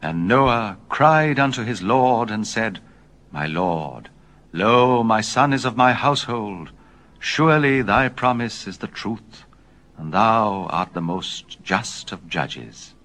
And Noah cried unto his Lord, and said, My Lord, lo, my son is of my household. Surely thy promise is the truth, and thou art the most just of judges.